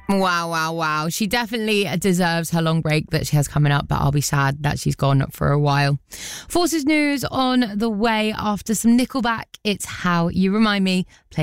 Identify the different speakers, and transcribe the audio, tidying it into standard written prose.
Speaker 1: Wow, wow, wow. She definitely deserves her long break that she has coming up, but I'll be sad that she's gone for a while. Forces news on the way after some Nickelback. It's How You Remind Me, playing